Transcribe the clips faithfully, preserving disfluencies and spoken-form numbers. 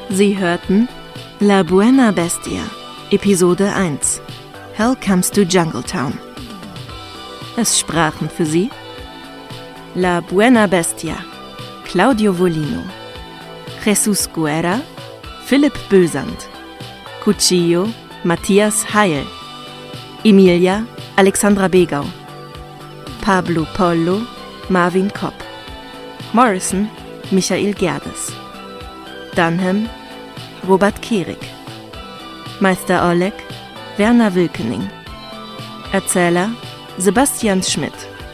Sie hörten La Buena Bestia, Episode eins. Hell Comes to Jungletown. Es sprachen für Sie La Buena Bestia, Claudio Volino, Jesus Guerra, Philipp Bösand, Cuchillo, Matthias Heil, Emilia, Alexandra Begau, Pablo Pollo, Marvin Kopp, Morrison, Michael Gerdes, Dunham, Robert Kehrig, Meister Oleg, Werner Wilkening, Erzähler, Sebastian Schmidt,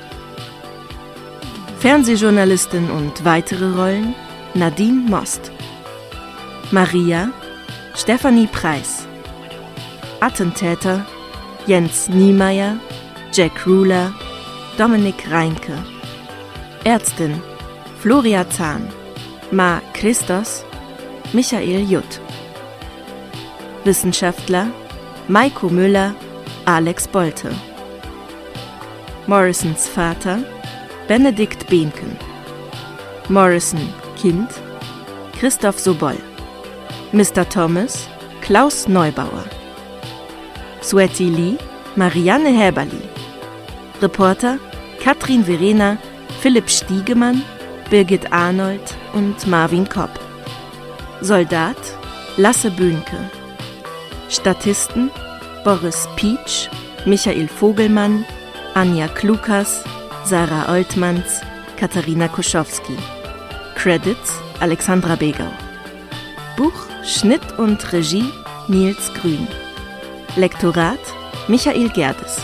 Fernsehjournalistin und weitere Rollen, Nadine Most, Maria, Stefanie Preis, Attentäter, Jens Niemeyer, Jack Ruler, Dominik Reinke, Ärztin, Floria Zahn, Ma Christos, Michael Jutt, Wissenschaftler, Maiko Müller, Alex Bolte, Morrisons Vater, Benedikt Behnken, Morrison Kind, Christoph Sobol, Mister Thomas, Klaus Neubauer, Sweti Lee, Marianne Häberli, Reporter, Katrin Verena, Philipp Stiegemann, Birgit Arnold und Marvin Kopp, Soldat, Lasse Böhnke, Statisten, Boris Pietsch, Michael Vogelmann, Anja Klukas, Sarah Oltmanns, Katharina Kuschowski. Credits, Alexandra Begau. Buch, Schnitt und Regie, Nils Grün. Lektorat, Michael Gerdes.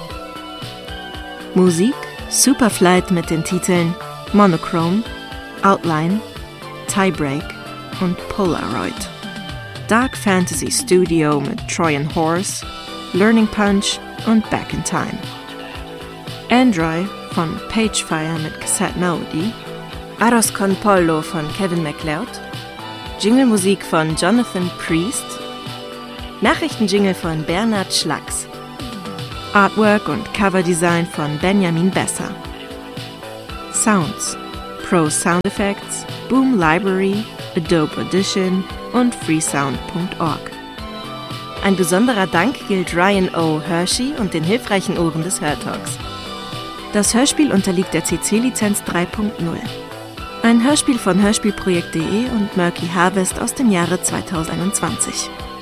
Musik, Superflight mit den Titeln Monochrome, Outline, Tiebreak und Polaroid. Dark Fantasy Studio mit Trojan Horse, Learning Punch und Back in Time. Android von Pagefire mit Cassette Melody, Arroz con Pollo von Kevin MacLeod, Jinglemusik von Jonathan Priest, Nachrichtenjingle von Bernhard Schlacks, Artwork und Coverdesign von Benjamin Besser. Sounds, Pro Sound Effects, Boom Library, Adobe Audition und freesound punkt org. Ein besonderer Dank gilt Ryan O. Hershey und den hilfreichen Ohren des Hörtalks. Das Hörspiel unterliegt der C C-Lizenz drei Punkt null. Ein Hörspiel von hörspielprojekt punkt de und Murky Harvest aus dem Jahre zweitausendeinundzwanzig.